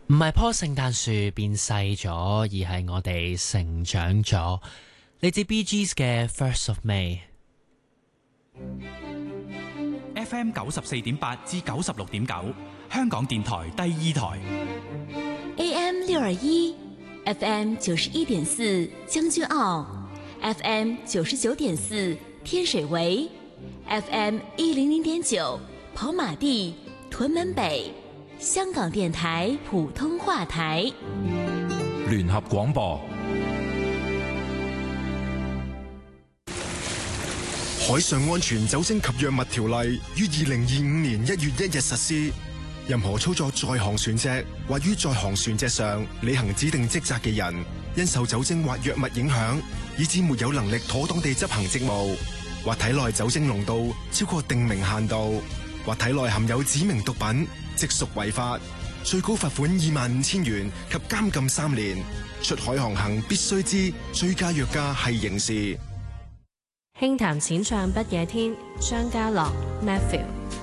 唔係棵聖誕樹變細咗，而係我哋成長咗。嚟自 Bee Gees 嘅 First of May。FM 94.8至96.9，香港電台第二台。 AM 621 FM 91.4將軍澳 FM 99.4天水圍 FM 100.9跑馬地屯門北，香港電台普通話台聯合廣播。 海上安全酒精及藥物條例於2025年1月1日實施。任何操作在航船隻或於在航船隻上履行指定職責嘅人，因受酒精或藥物影響，以致沒有能力妥當地執行職務，或體內酒精濃度超過定明限度，或體內含有指明毒品，即屬違法，最高罰款25,000元及監禁3年。出海航行必須知醉駕藥駕係刑事。 輕談淺唱不夜天，張家樂 Matthew。